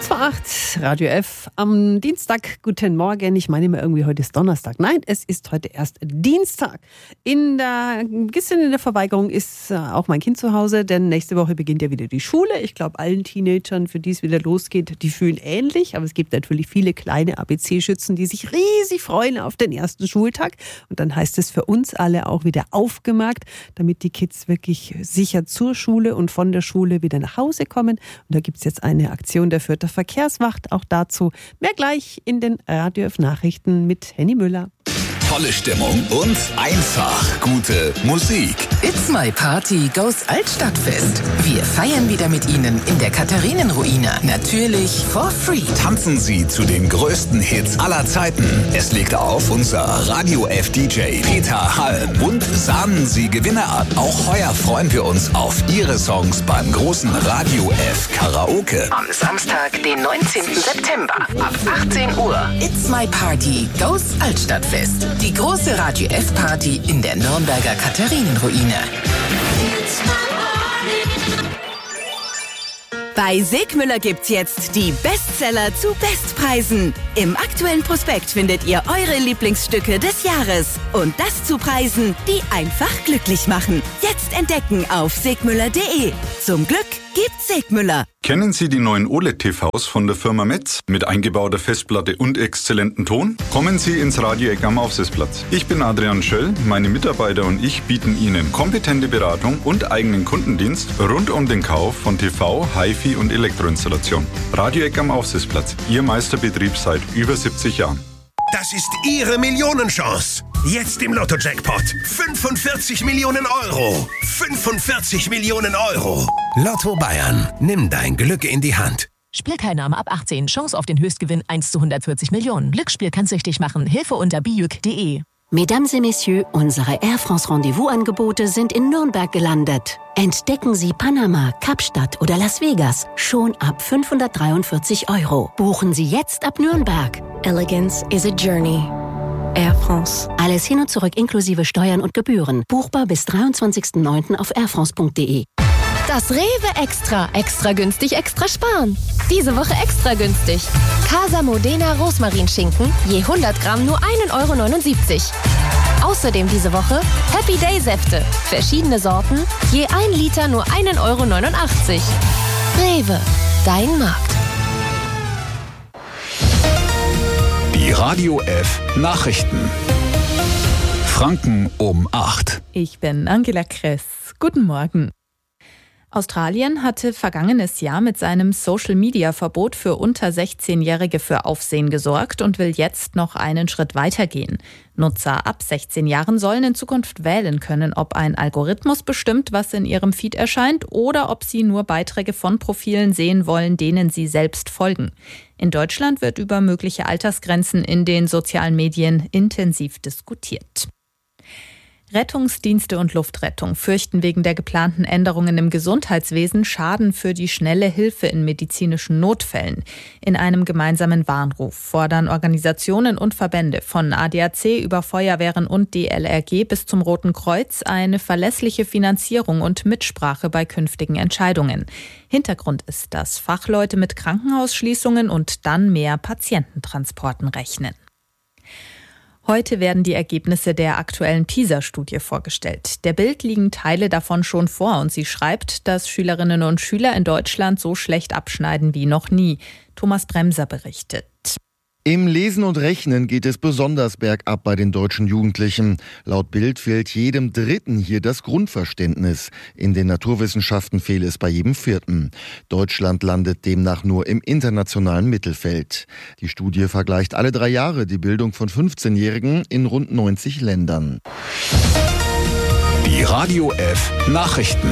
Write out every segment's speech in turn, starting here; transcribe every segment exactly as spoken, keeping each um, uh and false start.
Kurz vor acht, Radio F am Dienstag. Guten Morgen. Ich meine immer irgendwie, heute ist Donnerstag. Nein, es ist heute erst Dienstag. In der, ein bisschen in der Verweigerung ist auch mein Kind zu Hause, denn nächste Woche beginnt ja wieder die Schule. Ich glaube, allen Teenagern, für die es wieder losgeht, die fühlen ähnlich. Aber es gibt natürlich viele kleine A B C-Schützen, die sich riesig freuen auf den ersten Schultag. Und dann heißt es für uns alle auch wieder aufgemerkt, damit die Kids wirklich sicher zur Schule und von der Schule wieder nach Hause kommen. Und da gibt es jetzt eine Aktion der Fürther Verkehrswacht. Auch dazu mehr gleich in den Radio F Nachrichten mit Henny Müller. Tolle Stimmung und einfach gute Musik. It's My Party goes Altstadtfest. Wir feiern wieder mit Ihnen in der Katharinenruine. Natürlich for free. Tanzen Sie zu den größten Hits aller Zeiten. Es legt auf unser Radio F D J Peter Halm und sahnen Sie Gewinner ab. Auch heuer freuen wir uns auf Ihre Songs beim großen Radio F Karaoke. Am Samstag, den neunzehnten September ab achtzehn Uhr. It's My Party goes Altstadtfest. Die große Radio F Party in der Nürnberger Katharinenruine. Bei Segmüller gibt's jetzt die Bestseller zu Bestpreisen. Im aktuellen Prospekt findet ihr eure Lieblingsstücke des Jahres. Und das zu Preisen, die einfach glücklich machen. Jetzt entdecken auf segmüller punkt de. Zum Glück gibt's Segmüller. Kennen Sie die neuen O L E D-T Vs von der Firma Metz? Mit eingebauter Festplatte und exzellentem Ton? Kommen Sie ins Radioeck am Aufsitzplatz. Ich bin Adrian Schöll, meine Mitarbeiter und ich bieten Ihnen kompetente Beratung und eigenen Kundendienst rund um den Kauf von T V, Hi-Fi und Elektroinstallation. Radioeck am Aufsitzplatz, Ihr Meisterbetrieb seit über siebzig Jahren. Das ist Ihre Millionenchance. Jetzt im Lotto-Jackpot. fünfundvierzig Millionen Euro. fünfundvierzig Millionen Euro. Lotto Bayern. Nimm dein Glück in die Hand. Spielteilnahme ab achtzehn. Chance auf den Höchstgewinn eins zu hundertvierzig Millionen. Glücksspiel kann süchtig machen. Hilfe unter bijuk punkt de. Mesdames et Messieurs, unsere Air France Rendezvous-Angebote sind in Nürnberg gelandet. Entdecken Sie Panama, Kapstadt oder Las Vegas schon ab fünfhundertdreiundvierzig Euro. Buchen Sie jetzt ab Nürnberg. Elegance is a journey. Air France. Alles hin und zurück inklusive Steuern und Gebühren. Buchbar bis dreiundzwanzigsten neunten auf air france punkt de. Das Rewe Extra. Extra günstig, extra sparen. Diese Woche extra günstig. Casa Modena Rosmarinschinken. Je hundert Gramm nur ein Euro neunundsiebzig. Außerdem diese Woche Happy Day Säfte. Verschiedene Sorten. Je ein Liter nur ein Euro neunundachtzig. Rewe. Dein Markt. Die Radio F Nachrichten. Franken um acht. Ich bin Angela Kress. Guten Morgen. Australien hatte vergangenes Jahr mit seinem Social-Media-Verbot für unter sechzehnjährige für Aufsehen gesorgt und will jetzt noch einen Schritt weitergehen. Nutzer ab sechzehn Jahren sollen in Zukunft wählen können, ob ein Algorithmus bestimmt, was in ihrem Feed erscheint, oder ob sie nur Beiträge von Profilen sehen wollen, denen sie selbst folgen. In Deutschland wird über mögliche Altersgrenzen in den sozialen Medien intensiv diskutiert. Rettungsdienste und Luftrettung fürchten wegen der geplanten Änderungen im Gesundheitswesen Schaden für die schnelle Hilfe in medizinischen Notfällen. In einem gemeinsamen Warnruf fordern Organisationen und Verbände von A D A C über Feuerwehren und D L R G bis zum Roten Kreuz eine verlässliche Finanzierung und Mitsprache bei künftigen Entscheidungen. Hintergrund ist, dass Fachleute mit Krankenhausschließungen und dann mehr Patiententransporten rechnen. Heute werden die Ergebnisse der aktuellen PISA-Studie vorgestellt. Der Bild liegen Teile davon schon vor und sie schreibt, dass Schülerinnen und Schüler in Deutschland so schlecht abschneiden wie noch nie. Thomas Bremser berichtet. Im Lesen und Rechnen geht es besonders bergab bei den deutschen Jugendlichen. Laut Bild fehlt jedem Dritten hier das Grundverständnis. In den Naturwissenschaften fehle es bei jedem Vierten. Deutschland landet demnach nur im internationalen Mittelfeld. Die Studie vergleicht alle drei Jahre die Bildung von fünfzehnjährigen in rund neunzig Ländern. Die Radio F Nachrichten.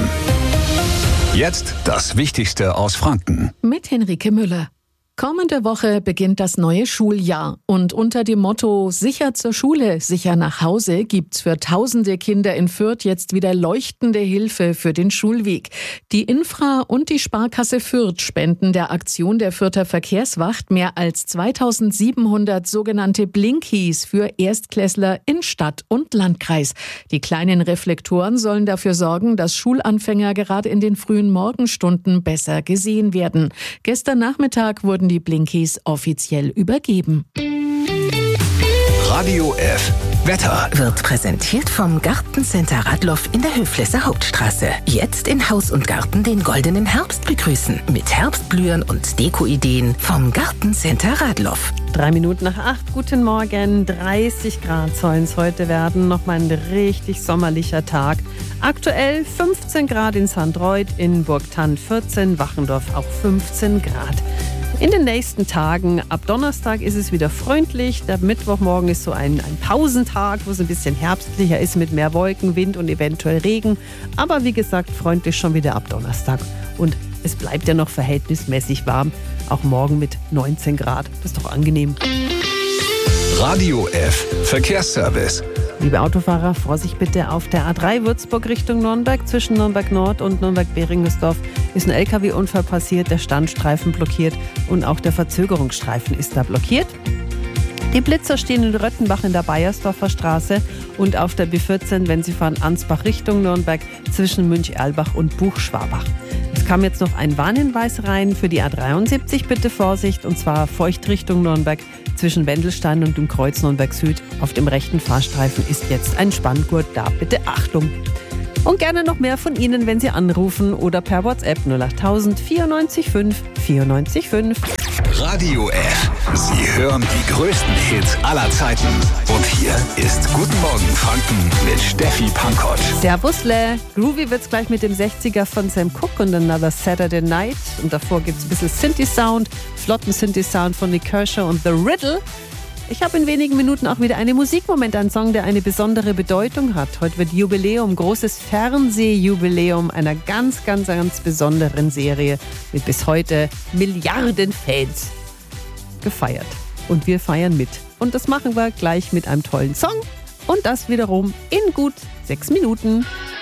Jetzt das Wichtigste aus Franken. Mit Henrike Müller. Kommende Woche beginnt das neue Schuljahr und unter dem Motto Sicher zur Schule, sicher nach Hause gibt's für tausende Kinder in Fürth jetzt wieder leuchtende Hilfe für den Schulweg. Die Infra und die Sparkasse Fürth spenden der Aktion der Fürther Verkehrswacht mehr als zweitausendsiebenhundert sogenannte Blinkies für Erstklässler in Stadt und Landkreis. Die kleinen Reflektoren sollen dafür sorgen, dass Schulanfänger gerade in den frühen Morgenstunden besser gesehen werden. Gestern Nachmittag wurden wurden die Blinkies offiziell übergeben. Radio F. Wetter wird präsentiert vom Gartencenter Radloff in der Höflesser Hauptstraße. Jetzt in Haus und Garten den goldenen Herbst begrüßen. Mit Herbstblühen und Dekoideen vom Gartencenter Radloff. Drei Minuten nach acht, guten Morgen. dreißig Grad sollen es heute werden. Nochmal ein richtig sommerlicher Tag. Aktuell fünfzehn Grad in Sandreuth, in Burgthann vierzehn, Wachendorf auch fünfzehn Grad. In den nächsten Tagen, ab Donnerstag ist es wieder freundlich. Der Mittwochmorgen ist so ein, ein Pausentag, wo es ein bisschen herbstlicher ist mit mehr Wolken, Wind und eventuell Regen. Aber wie gesagt, freundlich schon wieder ab Donnerstag. Und es bleibt ja noch verhältnismäßig warm, auch morgen mit neunzehn Grad. Das ist doch angenehm. Radio F. Verkehrsservice. Liebe Autofahrer, Vorsicht bitte auf der A drei Würzburg Richtung Nürnberg. Zwischen Nürnberg Nord und Nürnberg-Behringesdorf ist ein L K W-Unfall passiert. Der Standstreifen blockiert und auch der Verzögerungsstreifen ist da blockiert. Die Blitzer stehen in Röttenbach in der Bayersdorfer Straße und auf der B vierzehn, wenn Sie fahren Ansbach Richtung Nürnberg, zwischen Münch-Erlbach und Buchschwabach. Es kam jetzt noch ein Warnhinweis rein für die A dreiundsiebzig, bitte Vorsicht, und zwar feucht Richtung Nürnberg. Zwischen Wendelstein und dem Kreuz Nürnberg Süd auf dem rechten Fahrstreifen ist jetzt ein Spanngurt da. Bitte Achtung! Und gerne noch mehr von Ihnen, wenn Sie anrufen oder per WhatsApp null acht tausend vierundneunzig fünf vierundneunzig fünf. Radio F. Sie hören die größten Hits aller Zeiten. Und hier ist Guten Morgen Franken mit Steffi Pankott. Servusle. Groovy wird's gleich mit dem sechziger von Sam Cooke und Another Saturday Night. Und davor gibt's ein bisschen Synthi-Sound, flotten Synthi-Sound von Nick Kershaw und The Riddle. Ich habe in wenigen Minuten auch wieder einen Musikmoment, einen Song, der eine besondere Bedeutung hat. Heute wird Jubiläum, großes Fernsehjubiläum einer ganz, ganz, ganz besonderen Serie mit bis heute Milliarden Fans gefeiert. Und wir feiern mit. Und das machen wir gleich mit einem tollen Song. Und das wiederum in gut sechs Minuten.